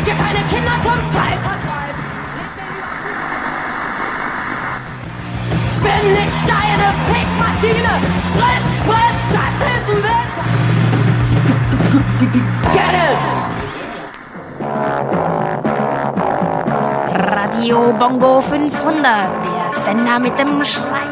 wir keine Kinder zum Zeitvertreib. Ich bin nicht deine Fickmaschine. Sprit, Sprit, das ist ein Witz. Get it! Radio Bongo 500, der Sender mit dem Schrei.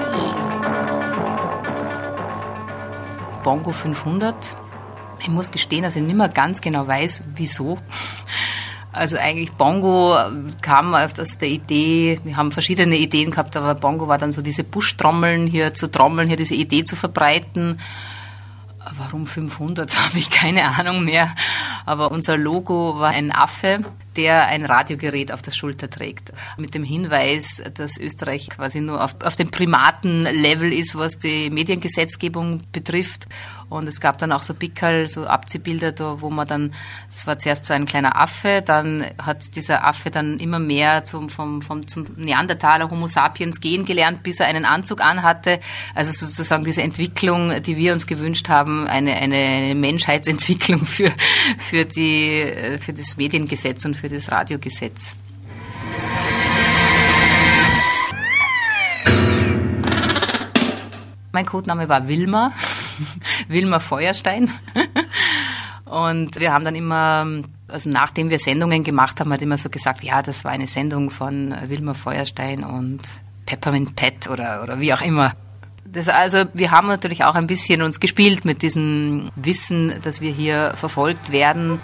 Bongo 500. Ich muss gestehen, dass ich nicht mehr ganz genau weiß, wieso. Also eigentlich Bongo kam aus der Idee, wir haben verschiedene Ideen gehabt, aber Bongo war dann so diese Buschtrommeln, hier zu trommeln, hier diese Idee zu verbreiten. Warum 500, habe ich keine Ahnung mehr. Aber unser Logo war ein Affe, der ein Radiogerät auf der Schulter trägt. Mit dem Hinweis, dass Österreich quasi nur auf dem Primatenlevel ist, was die Mediengesetzgebung betrifft. Und es gab dann auch so Pickerl, so Abziehbilder, da, wo man dann, das war zuerst so ein kleiner Affe, dann hat dieser Affe dann immer mehr zum Neandertaler Homo sapiens gehen gelernt, bis er einen Anzug anhatte. Also sozusagen diese Entwicklung, die wir uns gewünscht haben, eine Menschheitsentwicklung für das Mediengesetz und für das Radiogesetz. Mein Codename war Wilma, Wilma Feuerstein. Und wir haben dann immer, also nachdem wir Sendungen gemacht haben, hat immer so gesagt, ja, das war eine Sendung von Wilma Feuerstein und Peppermint Pat oder wie auch immer. Also wir haben natürlich auch ein bisschen uns gespielt mit diesem Wissen, dass wir hier verfolgt werden.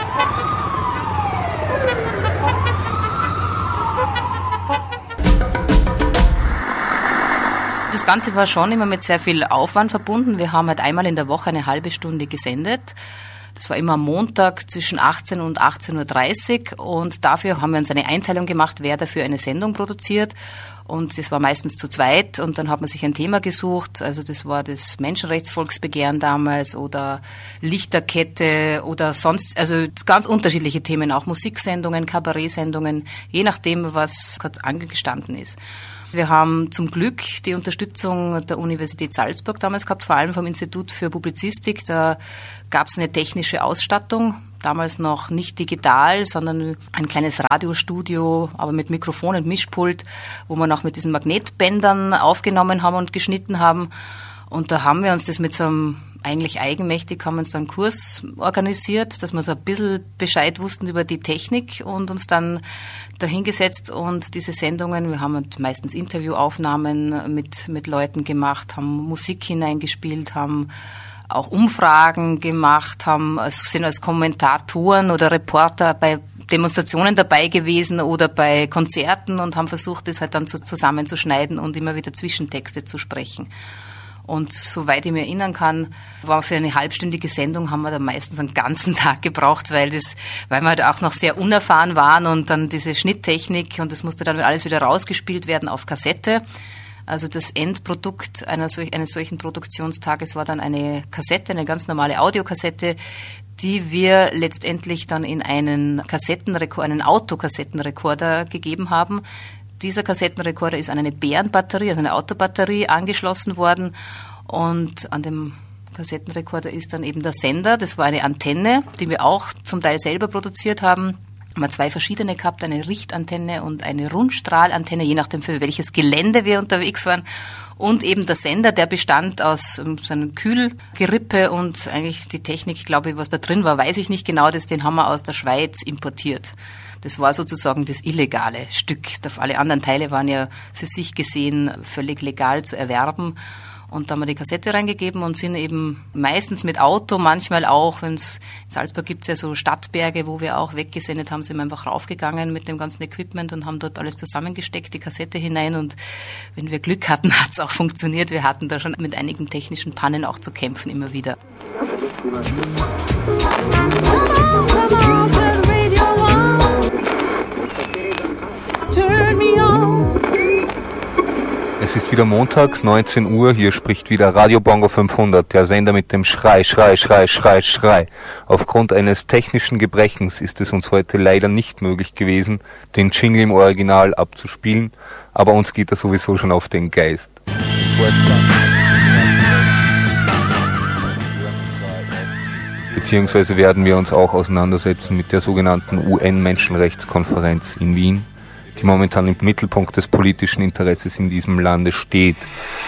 Das Ganze war schon immer mit sehr viel Aufwand verbunden. Wir haben halt einmal in der Woche eine halbe Stunde gesendet. Das war immer am Montag zwischen 18 und 18.30 Uhr und dafür haben wir uns eine Einteilung gemacht, wer dafür eine Sendung produziert. Und das war meistens zu zweit und dann hat man sich ein Thema gesucht. Also das war das Menschenrechtsvolksbegehren damals oder Lichterkette oder sonst, also ganz unterschiedliche Themen, auch Musiksendungen, Kabarettsendungen, je nachdem, was gerade angestanden ist. Wir haben zum Glück die Unterstützung der Universität Salzburg damals gehabt, vor allem vom Institut für Publizistik. Da gab es eine technische Ausstattung, damals noch nicht digital, sondern ein kleines Radiostudio, aber mit Mikrofon und Mischpult, wo wir noch mit diesen Magnetbändern aufgenommen haben und geschnitten haben. Und da haben wir uns das mit so einem, eigentlich eigenmächtig, haben wir uns dann einen Kurs organisiert, dass wir so ein bisschen Bescheid wussten über die Technik und uns dann dahingesetzt und diese Sendungen, wir haben meistens Interviewaufnahmen mit Leuten gemacht, haben Musik hineingespielt, haben auch Umfragen gemacht, sind als Kommentatoren oder Reporter bei Demonstrationen dabei gewesen oder bei Konzerten und haben versucht, das halt dann zusammenzuschneiden und immer wieder Zwischentexte zu sprechen. Und soweit ich mich erinnern kann, war für eine halbstündige Sendung, haben wir da meistens einen ganzen Tag gebraucht, weil wir halt auch noch sehr unerfahren waren und dann diese Schnitttechnik und das musste dann alles wieder rausgespielt werden auf Kassette. Also das Endprodukt eines solchen Produktionstages war dann eine Kassette, eine ganz normale Audiokassette, die wir letztendlich dann in einen Autokassettenrekorder gegeben haben. Dieser Kassettenrekorder ist an eine Bärenbatterie, also eine Autobatterie angeschlossen worden und an dem Kassettenrekorder ist dann eben der Sender, das war eine Antenne, die wir auch zum Teil selber produziert haben. Wir haben zwei verschiedene gehabt, eine Richtantenne und eine Rundstrahlantenne, je nachdem für welches Gelände wir unterwegs waren. Und eben der Sender, der bestand aus so einem Kühlgerippe und eigentlich die Technik, glaube ich, was da drin war, weiß ich nicht genau, den haben wir aus der Schweiz importiert. Das war sozusagen das illegale Stück. Alle anderen Teile waren ja für sich gesehen völlig legal zu erwerben. Und da haben wir die Kassette reingegeben und sind eben meistens mit Auto, manchmal auch, in Salzburg gibt es ja so Stadtberge, wo wir auch weggesendet haben, sind wir einfach raufgegangen mit dem ganzen Equipment und haben dort alles zusammengesteckt, die Kassette hinein und wenn wir Glück hatten, hat es auch funktioniert. Wir hatten da schon mit einigen technischen Pannen auch zu kämpfen, immer wieder. Es ist wieder montags, 19 Uhr, hier spricht wieder Radio Bongo 500, der Sender mit dem Schrei, Schrei, Schrei, Schrei, Schrei. Aufgrund eines technischen Gebrechens ist es uns heute leider nicht möglich gewesen, den Jingle im Original abzuspielen, aber uns geht er sowieso schon auf den Geist. beziehungsweise werden wir uns auch auseinandersetzen mit der sogenannten UN-Menschenrechtskonferenz in Wien, die momentan im Mittelpunkt des politischen Interesses in diesem Lande steht.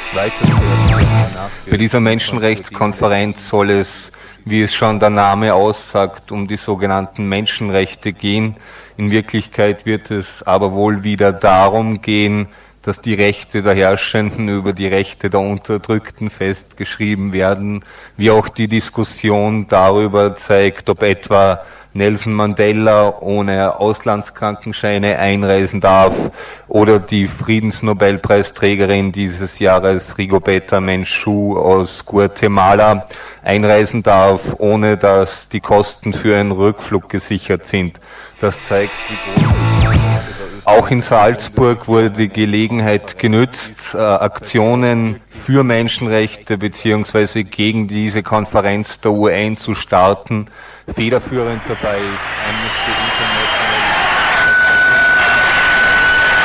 Bei dieser Menschenrechtskonferenz soll es, wie es schon der Name aussagt, um die sogenannten Menschenrechte gehen. In Wirklichkeit wird es aber wohl wieder darum gehen, dass die Rechte der Herrschenden über die Rechte der Unterdrückten festgeschrieben werden, wie auch die Diskussion darüber zeigt, ob etwa Nelson Mandela ohne Auslandskrankenscheine einreisen darf oder die Friedensnobelpreisträgerin dieses Jahres Rigoberta Menchú aus Guatemala einreisen darf, ohne dass die Kosten für einen Rückflug gesichert sind. Das zeigt, wie groß auch in Salzburg wurde die Gelegenheit genützt, Aktionen für Menschenrechte bzw. gegen diese Konferenz der UN zu starten. Federführend dabei ist Amnesty